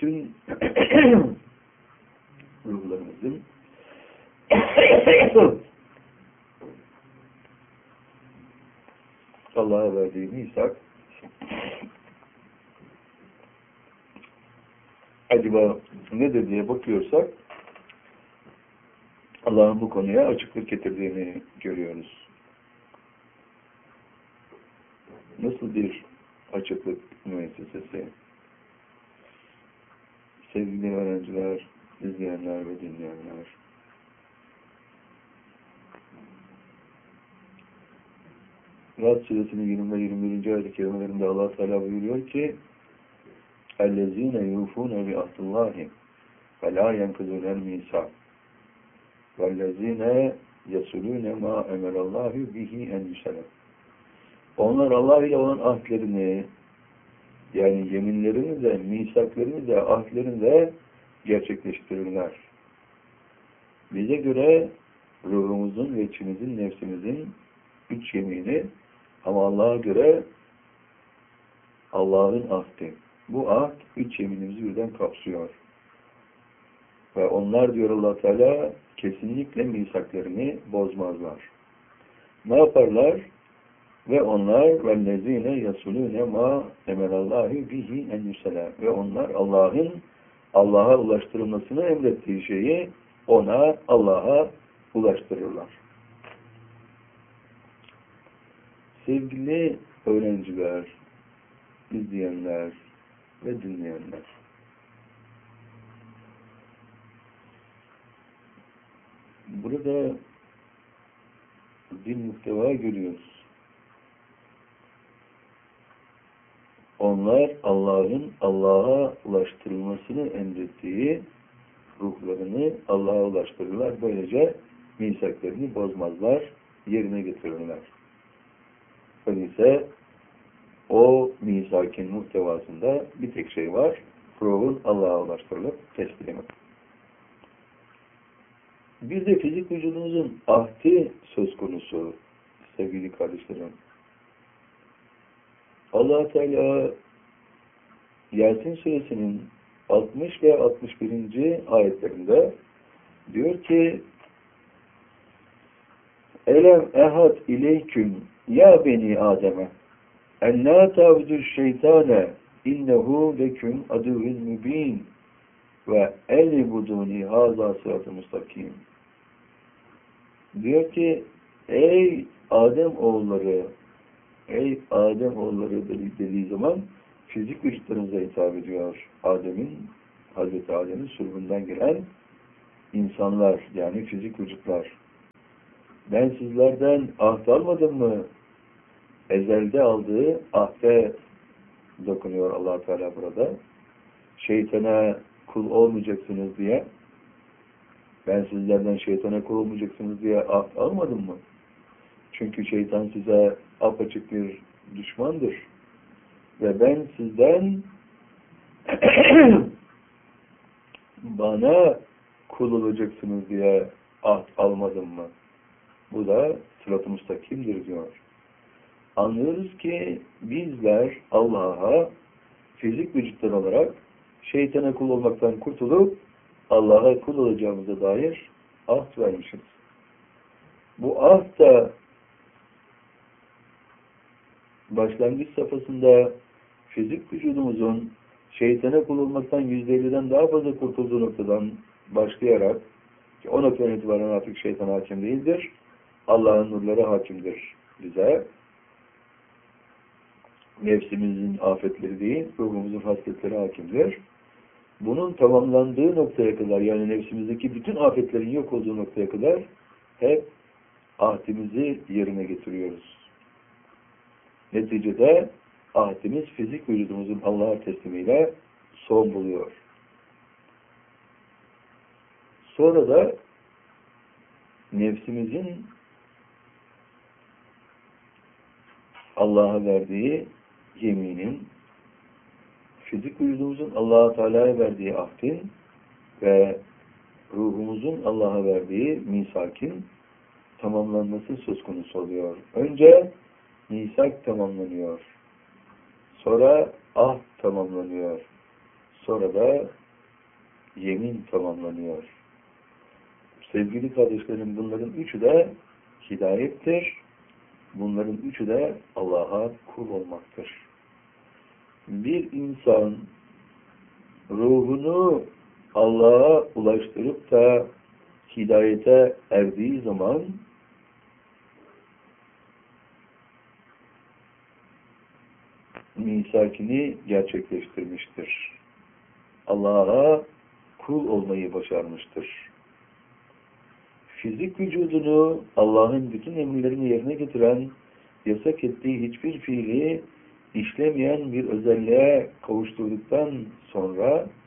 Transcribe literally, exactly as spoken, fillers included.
bütün ruhlarımızın Allah'a verdiği misak acaba nedir diye bakıyorsak Allah'ın bu konuya açıklık getirdiğini görüyoruz. Nasıl bir açıklık müessesesi? Sevgili öğrenciler, izleyenler ve dinleyenler, Rad suresinin yirmi ve yirmi birinci ayet-i kerimelerinde Allah Teala buyuruyor ki اَلَّذ۪ينَ يُوفُونَ بِعَهْدِ اللّٰهِ وَلَا يَنْقُضُونَ الْمِيثَاقَ وَالَّذ۪ينَ يَصُلُونَ مَا اَمَرَ اللّٰهُ بِهِ اَنْ يُسَلَمَ. Onlar Allah ile olan ahdlerini, yani yeminlerini de, misaklarını da, ahdlerini de gerçekleştirirler. Bize göre ruhumuzun ve içimizin, nefsimizin üç yemini, ama Allah'a göre Allah'ın ahdi. Bu ahd üç yeminimizi birden kapsıyor. Ve onlar, diyor Allah Teala, kesinlikle misaklarını bozmazlar. Ne yaparlar? Ve onlar وَالَّذ۪ينَ يَسُلُونَ مَا اَمَرَ اللّٰهِ بِهِ اَنْ يُسَلَى. Ve onlar Allah'ın Allah'a ulaştırılmasını emrettiği şeyi ona, Allah'a ulaştırırlar. Sevgili öğrenciler, izleyenler ve dinleyenler, burada bir muhteva görüyoruz. Onlar Allah'ın Allah'a ulaştırılmasını emrettiği ruhlarını Allah'a ulaştırırlar. Böylece misaklarını bozmazlar, yerine getirirler. Öyleyse o misakin muhtevasında bir tek şey var. Ruhun Allah'a ulaştırılıp teslimi. Bir de fizik vücudumuzun ahdi söz konusu sevgili kardeşlerim. Allah Teala Yasin suresinin altmış ve altmış birinci ayetlerinde diyor ki Elem ehad ileyküm ya beni Adem'e ennâ tavdü şeytâne innehu leküm aduvin mübin ve elibuduni hâzâ sıratı mustakim. Diyor ki ey Adem oğulları, ey Adem oğulları dediği zaman fizik vücutlarınıza hitap ediyor. Adem'in, Hazreti Adem'in sulbundan gelen insanlar, yani fizik vücutlar. Ben sizlerden ahd almadım mı? Ezelde aldığı ahde dokunuyor Allah Teala burada. Şeytana kul olmayacaksınız diye, ben sizlerden şeytana kul olmayacaksınız diye ahd almadım mı? Çünkü şeytan size apaçık bir düşmandır. Ve ben sizden bana kul olacaksınız diye ahd almadım mı? Bu da sırat-ı müstakimdir diyor. Anlıyoruz ki bizler Allah'a fizik vücutlar olarak şeytana kul olmaktan kurtulup Allah'a kul olacağımıza dair ahd vermişiz. Bu ahd da başlangıç safhasında fizik vücudumuzun şeytana kul olmaktan yüzde elliden daha fazla kurtulduğu noktadan başlayarak ki o noktadan itibaren artık şeytan hakim değildir. Allah'ın nurları hakimdir bize. Nefsimizin afetleri değil, ruhumuzun hasletleri hakimdir. Bunun tamamlandığı noktaya kadar, yani nefsimizdeki bütün afetlerin yok olduğu noktaya kadar hep ahdimizi yerine getiriyoruz. Neticede ahdimiz fizik vücudumuzun Allah'a teslimiyle son buluyor. Sonra da nefsimizin Allah'a verdiği yeminin, fizik vücudumuzun Allah'a Teala'ya verdiği ahdin ve ruhumuzun Allah'a verdiği misakin tamamlanması söz konusu oluyor. Önce misak tamamlanıyor. Sonra ahd tamamlanıyor. Sonra da yemin tamamlanıyor. Sevgili kardeşlerim, bunların üçü de hidayettir. Bunların üçü de Allah'a kul olmaktır. Bir insan ruhunu Allah'a ulaştırıp da hidayete erdiği zaman misakini gerçekleştirmiştir. Allah'a kul olmayı başarmıştır. Fizik vücudunu Allah'ın bütün emirlerini yerine getiren, yasak ettiği hiçbir fiili işlemeyen bir özelliğe kavuşturduktan sonra